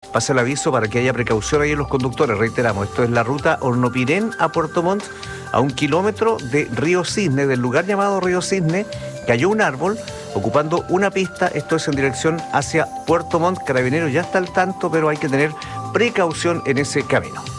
pasa el aviso para que haya precaución ahí en los conductores. Reiteramos, esto es la ruta Hornopirén a Puerto Montt, a 1 kilómetro de Río Cisne, del lugar llamado Río Cisne. Cayó un árbol ocupando una pista, esto es en dirección hacia Puerto Montt. Carabineros ya está al tanto, pero hay que tener precaución en ese camino.